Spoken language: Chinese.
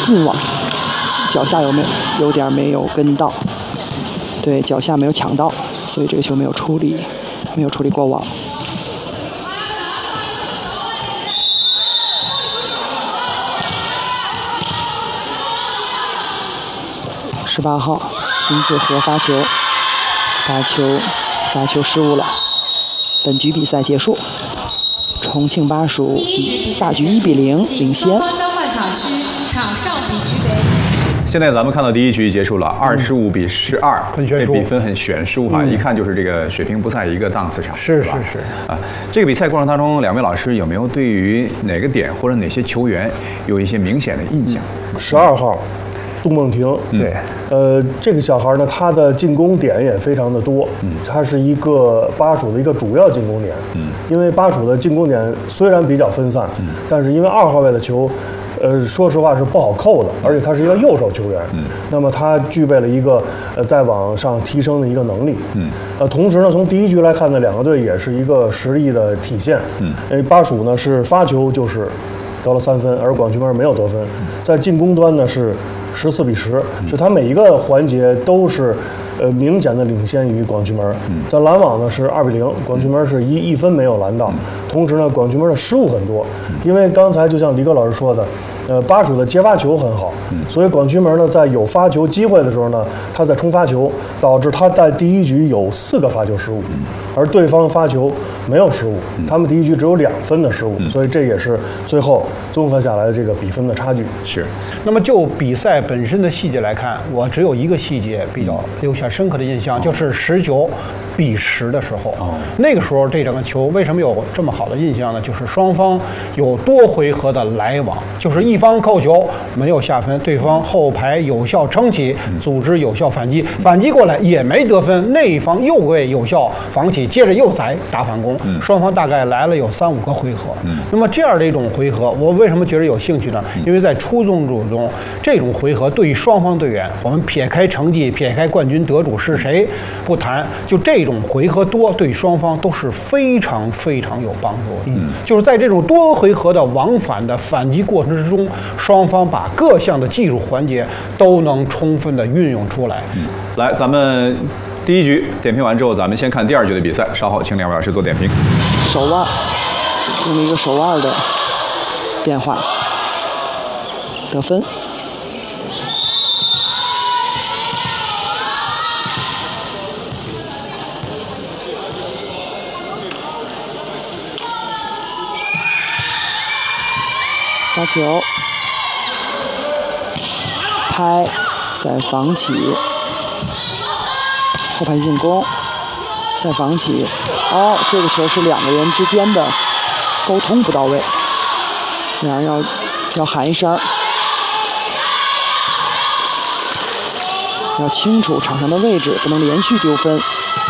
近网，脚下有点没有跟到，对，脚下没有抢到，所以这个球没有处理过网。18号秦子和发球失误了。本局比赛结束，重庆巴蜀大局1比0领先。 现在咱们看到第一局结束了，25比12，这比分很悬殊哈，一看就是这个水平不在一个档次上。 是啊，这个比赛过程当中，两位老师有没有对于哪个点或者哪些球员有一些明显的印象 ？12号。杜梦婷， 对， 这个小孩呢，他的进攻点也非常的多，他是一个巴蜀的一个主要进攻点，因为巴蜀的进攻点虽然比较分散，但是因为2号位的球，说实话是不好扣的，而且他是一个右手球员，那么他具备了一个在往上提升的一个能力，同时呢，从第一局来看呢，两个队也是一个实力的体现，巴蜀呢是发球就是得了3分，而广渠门没有得分，在进攻端呢是14比10，就他每一个环节都是明显的领先于广渠门。在拦网呢是2比0，广渠门是一分没有拦到。同时呢，广渠门的失误很多，因为刚才就像黎哥老师说的，巴蜀的接发球很好，所以广渠门呢在有发球机会的时候呢，他在冲发球，导致他在第一局有4个发球失误，而对方发球没有失误，他们第一局只有2分的失误，所以这也是最后综合下来的这个比分的差距。 是。 那么就比赛本身的细节来看，我只有一个细节比较留下深刻的印象，就是19比10的时候，那个时候这整个球为什么有这么好的印象呢？就是双方有多回合的来往，就是一方扣球没有下分，对方后排有效撑起，组织有效反击，反击过来也没得分，那一方又为有效防起，接着又再打反攻，双方大概来了有3-5个回合。那么这样的一种回合，我为什么觉得有兴趣呢？因为在初中组中，这种回合对于双方队员，我们撇开成绩，撇开冠军得主是谁不谈，就这种回合多对双方都是非常非常有帮助的。就是在这种多回合的往返的反击过程之中，双方把各项的技术环节都能充分的运用出来。 来，咱们第一局点评完之后，咱们先看第2局的比赛，稍后请2位老师做点评。 手腕，用了一个手腕的变化，得分。发球，拍，再防起，后排进攻，再防起。这个球是2个人之间的沟通不到位，两人要喊一声，要清楚场上的位置，不能连续丢分。